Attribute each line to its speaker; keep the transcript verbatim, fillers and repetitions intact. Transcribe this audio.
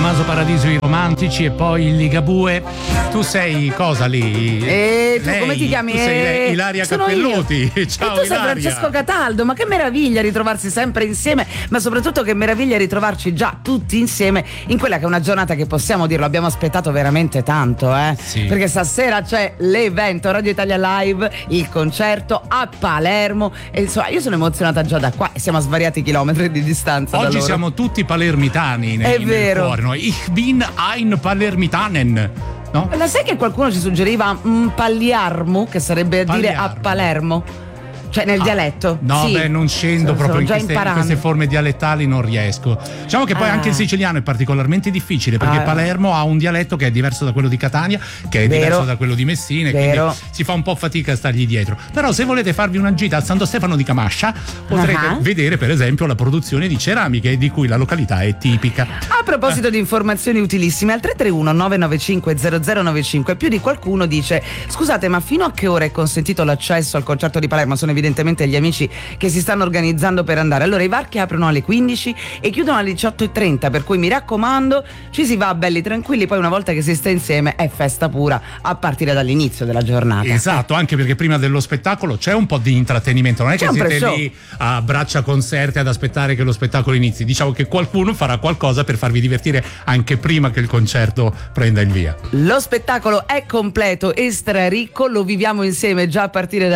Speaker 1: Tommaso Paradiso, i Romantici, e poi il Ligabue. Tu sei cosa lì?
Speaker 2: E tu
Speaker 1: lei,
Speaker 2: come ti chiami?
Speaker 1: Tu sei lei,
Speaker 2: Eh,
Speaker 1: Ilaria
Speaker 2: sono
Speaker 1: Cappelluti.
Speaker 2: io.
Speaker 1: Ciao
Speaker 2: e tu sei
Speaker 1: Ilaria.
Speaker 2: Francesco Cataldo, ma che meraviglia ritrovarsi sempre insieme, ma soprattutto che meraviglia ritrovarci già tutti insieme in quella che è una giornata che, possiamo dirlo, abbiamo aspettato veramente tanto, eh?
Speaker 1: Sì.
Speaker 2: Perché stasera c'è l'evento Radio Italia Live, il concerto a Palermo, e insomma io sono emozionata già da qua, e siamo a svariati chilometri di distanza da
Speaker 1: Oggi
Speaker 2: loro.
Speaker 1: siamo tutti palermitani nel,
Speaker 2: È
Speaker 1: nel
Speaker 2: vero.
Speaker 1: cuore, no? Ich bin ein Palermitanen. No?
Speaker 2: La sai che qualcuno ci suggeriva un Pagliarmo, che sarebbe a dire a
Speaker 1: Pagliarmo.
Speaker 2: Palermo? Cioè nel
Speaker 1: Ah,
Speaker 2: dialetto.
Speaker 1: No,
Speaker 2: Sì.
Speaker 1: beh, non scendo
Speaker 2: Sto-
Speaker 1: proprio
Speaker 2: sto
Speaker 1: in
Speaker 2: già
Speaker 1: queste, in
Speaker 2: imparando.
Speaker 1: queste forme dialettali, non riesco. Diciamo che poi
Speaker 2: Ah.
Speaker 1: anche il siciliano è particolarmente difficile, perché
Speaker 2: Ah.
Speaker 1: Palermo ha un dialetto che è diverso da quello di Catania, che è
Speaker 2: Vero.
Speaker 1: diverso da quello di Messina, e
Speaker 2: Vero.
Speaker 1: quindi si fa un po' fatica a stargli dietro. Però se volete farvi una gita al Santo Stefano di Camascia, potrete
Speaker 2: Ah.
Speaker 1: vedere per esempio la produzione di ceramiche di cui la località è tipica.
Speaker 2: A proposito di informazioni utilissime, al tre tre uno nove nove cinque zero zero nove cinque più di qualcuno dice: scusate, ma fino a che ora è consentito l'accesso al concerto di Palermo? Sono evidentemente gli amici che si stanno organizzando per andare. Allora, i varchi aprono alle quindici e chiudono alle diciotto e trenta, per cui mi raccomando, ci si va belli tranquilli, poi una volta che si sta insieme è festa pura a partire dall'inizio della giornata.
Speaker 1: Esatto, anche perché prima dello spettacolo c'è un po' di intrattenimento, non è
Speaker 2: C'è
Speaker 1: che
Speaker 2: un
Speaker 1: siete
Speaker 2: pre-show.
Speaker 1: lì a braccia conserte ad aspettare che lo spettacolo inizi. Diciamo che qualcuno farà qualcosa per farvi divertire anche prima che il concerto prenda il via.
Speaker 2: Lo spettacolo è completo e straricco, lo viviamo insieme già a partire da